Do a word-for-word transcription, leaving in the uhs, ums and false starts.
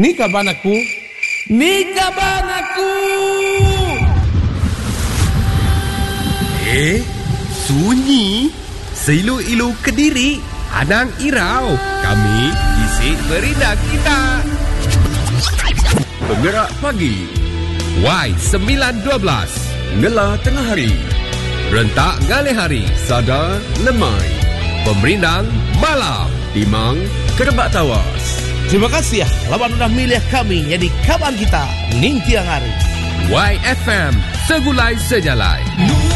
Ni kaban aku. Ni kaban aku. Eh, sunyi. Seilu-ilu Kediri, Anang Irau. Kami isi berindah kita. Penggerak pagi. Y sembilan dua belas. Ngelah tengah hari. Rentak ngalih hari. Sadar lemai. Pemerindang malam. Timang kerebak tawas. Terima kasih ya, lawan sudah milih kami jadi kawan kita ning tiang hari. Y F M, segulai sejalai.